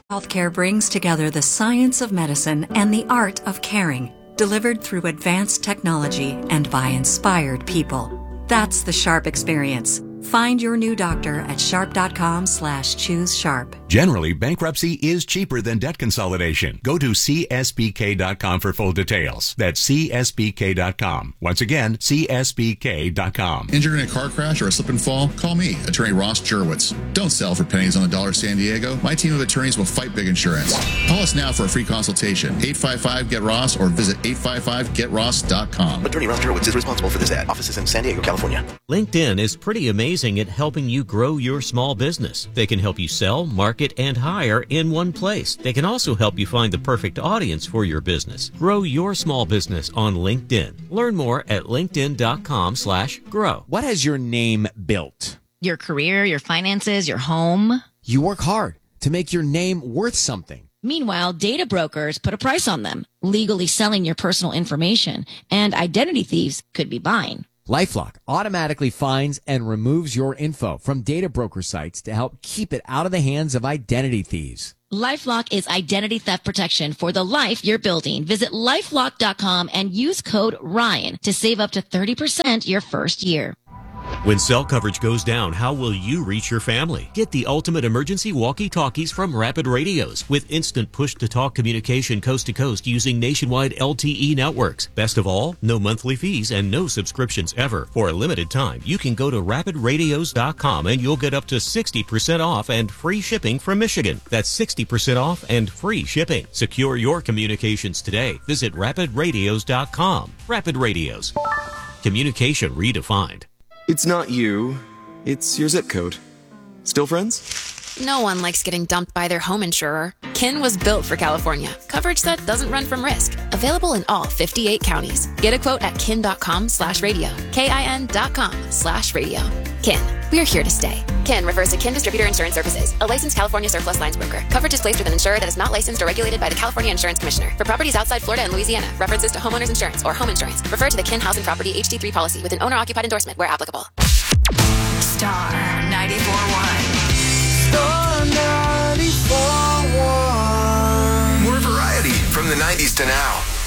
Healthcare brings together the science of medicine and the art of caring, delivered through advanced technology and by inspired people. That's the Sharp experience. Find your new doctor at sharp.com/choose-sharp. Generally, bankruptcy is cheaper than debt consolidation. Go to csbk.com for full details. That's csbk.com. Once again, csbk.com. Injured in a car crash or a slip and fall? Call me, Attorney Ross Jurwitz. Don't sell for pennies on the dollar, San Diego. My team of attorneys will fight big insurance. Call us now for a free consultation. 855-GET-ROSS or visit 855getross.com. Attorney Ross Jurwitz is responsible for this ad. Office is in San Diego, California. LinkedIn is pretty amazing at helping you grow your small business. They can help you sell, market, and hire in one place. They can also help you find the perfect audience for your business. Grow your small business on LinkedIn. Learn more at linkedin.com/grow. What has your name built? Your career, your finances, your home. You work hard to make your name worth something. Meanwhile, data brokers put a price on them, legally selling your personal information, and identity thieves could be buying. LifeLock automatically finds and removes your info from data broker sites to help keep it out of the hands of identity thieves. LifeLock is identity theft protection for the life you're building. Visit LifeLock.com and use code RYAN to save up to 30% your first year. When cell coverage goes down, how will you reach your family? Get the ultimate emergency walkie-talkies from Rapid Radios with instant push-to-talk communication coast to coast using nationwide LTE networks. Best of all, no monthly fees and no subscriptions ever. For a limited time, you can go to rapidradios.com and you'll get up to 60% off and free shipping from Michigan. That's 60% off and free shipping. Secure your communications today. Visit rapidradios.com. Rapid Radios. Communication redefined. It's not you. It's your zip code. Still friends? No one likes getting dumped by their home insurer. Kin was built for California. Coverage that doesn't run from risk. Available in all 58 counties. Get a quote at kin.com/radio. KIN.com/radio. Kin. We're here to stay. Kin refers to Kin Distributor Insurance Services, a licensed California surplus lines broker. Coverage is placed with an insurer that is not licensed or regulated by the California Insurance Commissioner. For properties outside Florida and Louisiana, references to homeowners insurance or home insurance, refer to the Kin House and Property HD3 policy with an owner-occupied endorsement where applicable.